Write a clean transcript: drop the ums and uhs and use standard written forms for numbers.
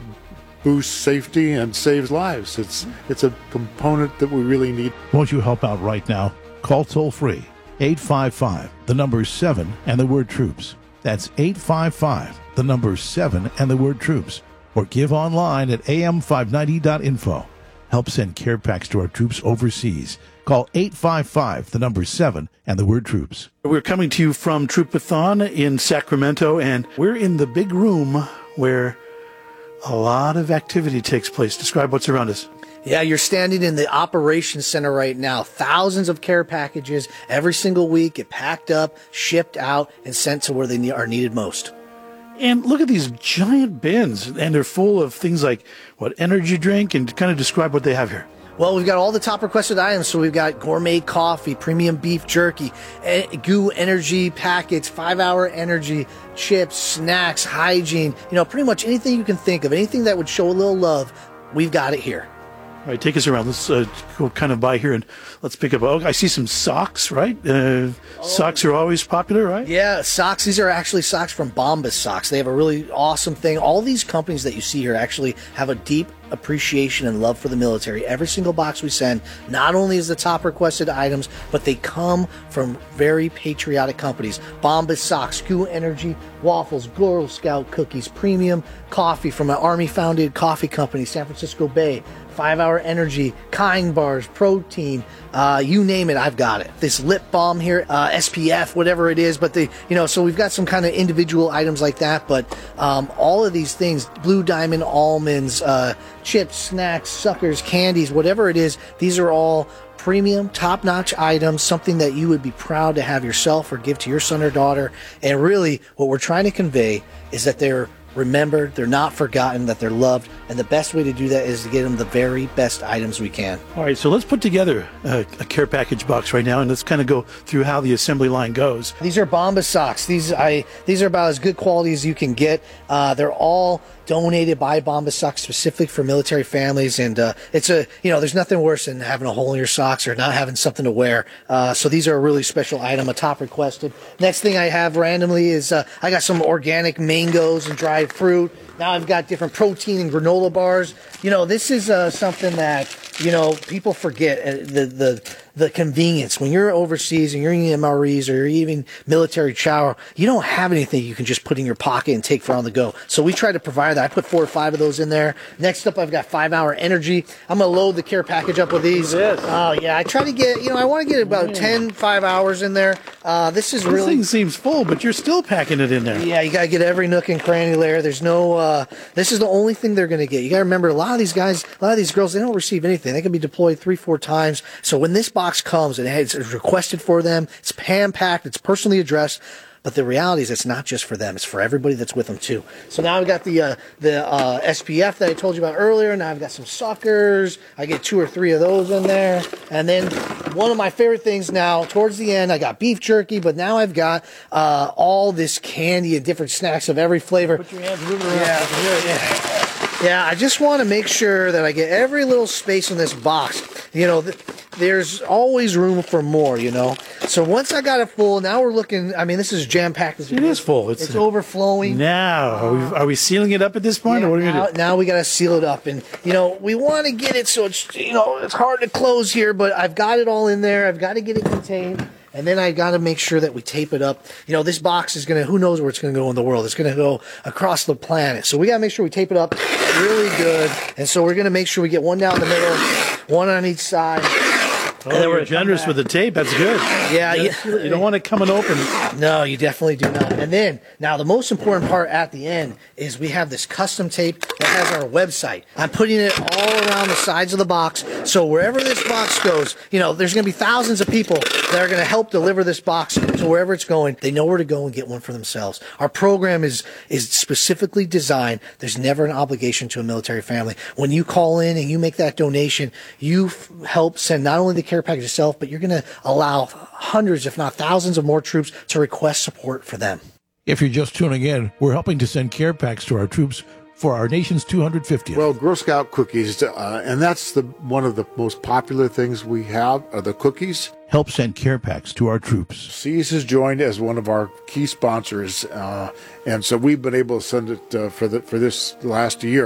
boosts safety and saves lives. It's a component that we really need. Won't you help out right now? Call toll free 855 the number 7 and the word troops. That's 855 the number 7 and the word troops. Or give online at am590.info. Help send care packs to our troops overseas. Call 855 the number 7 and the word troops. We're coming to you from Troopathon in Sacramento, and we're in the big room where a lot of activity takes place. Describe what's around us. Yeah, you're standing in the operations center right now. Thousands of care packages every single week get packed up, shipped out, and sent to where they are needed most. And look at these giant bins, and they're full of things like, energy drink, and kind of describe what they have here. Well, we've got all the top requested items. So we've got gourmet coffee, premium beef jerky, GU energy packets, 5-hour energy, chips, snacks, hygiene, pretty much anything you can think of, anything that would show a little love, we've got it here. All right, take us around. Let's go kind of by here and let's pick up. I see some socks, right? Socks are always popular, right? Yeah, socks. These are actually socks from Bombas Socks. They have a really awesome thing. All these companies that you see here actually have a deep appreciation and love for the military. Every single box we send not only is the top requested items, but they come from very patriotic companies. Bombas Socks, GU Energy, waffles, Girl Scout cookies, premium coffee from an Army-founded coffee company, San Francisco Bay, 5-hour energy, Kind bars, protein, you name it, I've got it. This lip balm here, SPF, whatever it is, but so we've got some kind of individual items like that, but all of these things, Blue Diamond almonds, chips, snacks, suckers, candies, whatever it is, these are all premium, top-notch items, something that you would be proud to have yourself or give to your son or daughter. And really, what we're trying to convey is that they're remembered, they're not forgotten, that they're loved, and the best way to do that is to get them the very best items we can. All right, so let's put together a care package box right now, and let's kind of go through how the assembly line goes. These are Bombas Socks. These are about as good quality as you can get. They're all donated by Bombas Socks specifically for military families, and there's nothing worse than having a hole in your socks or not having something to wear. So these are a really special item, a top requested. Next thing I have randomly is I got some organic mangoes and dried fruit. Now I've got different protein and granola bars. This is something that people forget. The convenience when you're overseas and you're eating MREs or you're eating military chow, you don't have anything you can just put in your pocket and take for on the go. So we try to provide that. I put 4 or 5 of those in there. Next up, I've got 5-hour energy. I'm gonna load the care package up with these. Yes. Oh yeah, I try to get I want to get about 10 5-hours in there. This thing seems full, but you're still packing it in there. Yeah, you gotta get every nook and cranny there. There's no. This is the only thing they're gonna get. You gotta remember, a lot of these guys, a lot of these girls, they don't receive anything. They can be deployed 3-4 times. So when this box comes and it's requested for them, it's hand-packed, it's personally addressed, but the reality is it's not just for them, it's for everybody that's with them too. So now I've got the SPF that I told you about earlier. Now I've got some suckers. I get 2 or 3 of those in there. And then one of my favorite things now, towards the end, I got beef jerky, but now I've got all this candy and different snacks of every flavor. Put your hands moving around. Yeah, I just want to make sure that I get every little space in this box. There's always room for more, So once I got it full, now we're looking, this is jam-packed. It is full. It's overflowing. Now, are we sealing it up at this point? Yeah, or what are we going to do? Now we got to seal it up. And, we want to get it so it's, it's hard to close here, but I've got it all in there. I've got to get it contained. And then I got to make sure that we tape it up. This box is going to, who knows where it's going to go in the world. It's going to go across the planet. So we got to make sure we tape it up really good. And so we're going to make sure we get one down the middle, one on each side. Oh, and then we're generous with the tape. That's good. Yeah. You don't want it coming open. No, you definitely do not. And then, now the most important part at the end is we have this custom tape that has our website. I'm putting it all around the sides of the box. So wherever this box goes, there's going to be thousands of people that are going to help deliver this box to wherever it's going. They know where to go and get one for themselves. Our program is specifically designed. There's never an obligation to a military family. When you call in and you make that donation, you help send not only the care package itself, but you're going to allow hundreds, if not thousands of more troops to request support for them. If you're just tuning in, we're helping to send care packs to our troops for our nation's 250th. Well, Girl Scout cookies, and that's one of the most popular things we have, are the cookies. Help send care packs to our troops. Seas has joined as one of our key sponsors, and so we've been able to send it for this last year.